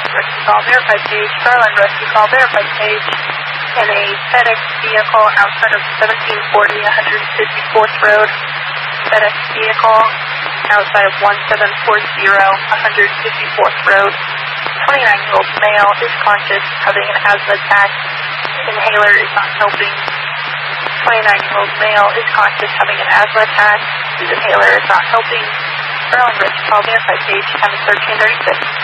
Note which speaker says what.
Speaker 1: rescue call verified page. Starline rescue call verified page. In a FedEx vehicle outside of 1740 154th Road. FedEx vehicle outside of 1740 154th Road. 29-year-old male is conscious, having an asthma attack. Inhaler is not helping. 29-year-old male is conscious, having an asthma attack. His inhaler is not helping. Starline rescue call verified page. Time is 13:36.